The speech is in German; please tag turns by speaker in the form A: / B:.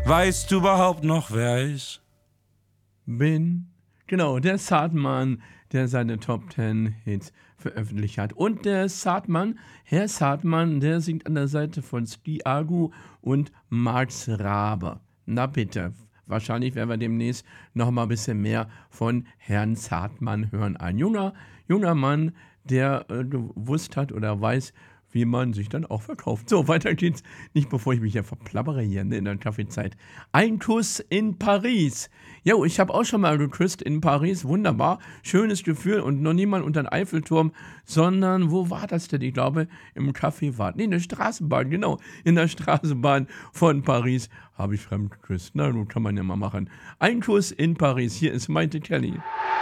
A: Weißt du überhaupt noch, wer ich
B: bin? Genau, der Saatmann, der seine Top 10 Hits veröffentlicht hat. Und der Saatmann, Herr Saatmann, der singt an der Seite von Ski-Agu und Max Rabe. Na bitte, wahrscheinlich werden wir demnächst noch mal ein bisschen mehr von Herrn Saatmann hören. Ein junger Mann, der gewusst hat oder weiß, wie man sich dann auch verkauft. So, weiter geht's. Nicht bevor ich mich hier verplappere hier in der Kaffeezeit. Ein Kuss in Paris. Jo, ich habe auch schon mal geküsst in Paris. Wunderbar. Schönes Gefühl und noch niemand unter den Eiffelturm, sondern wo war das denn? Ich glaube, im Café war. Nee, in der Straßenbahn, genau. In der Straßenbahn von Paris habe ich fremd geküsst. Na, nun kann man ja mal machen. Ein Kuss in Paris. Hier ist Maite Kelly.